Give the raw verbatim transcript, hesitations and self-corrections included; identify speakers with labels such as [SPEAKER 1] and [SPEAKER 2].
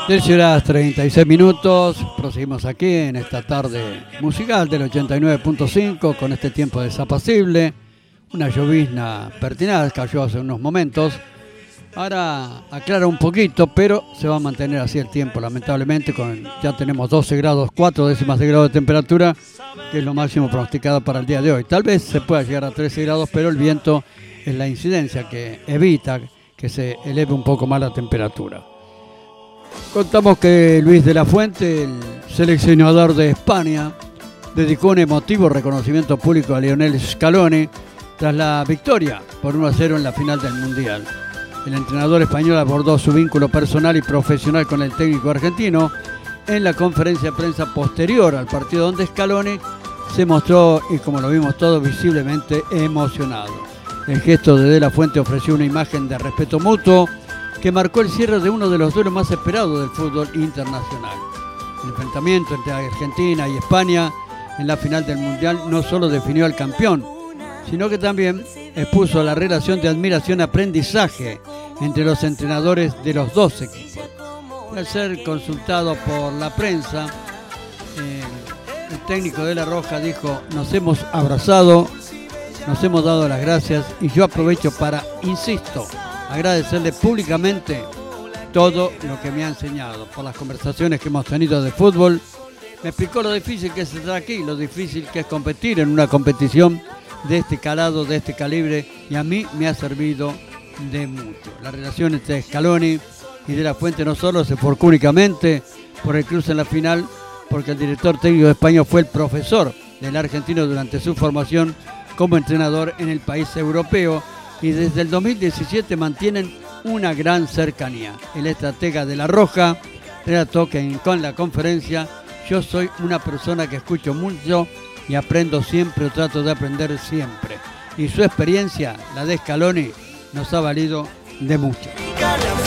[SPEAKER 1] trece horas treinta y seis minutos, proseguimos aquí en esta tarde musical del ochenta y nueve punto cinco con este tiempo desapacible, una llovizna pertinaz, cayó hace unos momentos, ahora aclara un poquito, pero se va a mantener así el tiempo lamentablemente, con, ya tenemos doce grados, cuatro décimas de grado de temperatura, que es lo máximo pronosticado para el día de hoy. Tal vez se pueda llegar a trece grados, pero el viento es la incidencia que evita que se eleve un poco más la temperatura. Contamos que Luis de la Fuente, el seleccionador de España, dedicó un emotivo reconocimiento público a Lionel Scaloni tras la victoria por uno a cero en la final del Mundial. El entrenador español abordó su vínculo personal y profesional con el técnico argentino en la conferencia de prensa posterior al partido, donde Scaloni se mostró, y como lo vimos todos, visiblemente emocionado. El gesto de De la Fuente ofreció una imagen de respeto mutuo que marcó el cierre de uno de los duelos más esperados del fútbol internacional. El enfrentamiento entre Argentina y España en la final del Mundial no solo definió al campeón, sino que también expuso la relación de admiración-aprendizaje entre los entrenadores de los dos equipos. Al ser consultado por la prensa, eh, el técnico de La Roja dijo: nos hemos abrazado, nos hemos dado las gracias y yo aprovecho para, insisto, agradecerle públicamente todo lo que me ha enseñado por las conversaciones que hemos tenido de fútbol. Me explicó lo difícil que es estar aquí, lo difícil que es competir en una competición de este calado, de este calibre, y a mí me ha servido de mucho. La relación entre Scaloni y De la Fuente no solo se forjó únicamente por el cruce en la final, porque el director técnico de España fue el profesor del argentino durante su formación como entrenador en el país europeo, y desde el dos mil diecisiete mantienen una gran cercanía. El estratega de La Roja relató que con la conferencia: yo soy una persona que escucho mucho y aprendo siempre, o trato de aprender siempre. Y su experiencia, la de Scaloni, nos ha valido de mucho.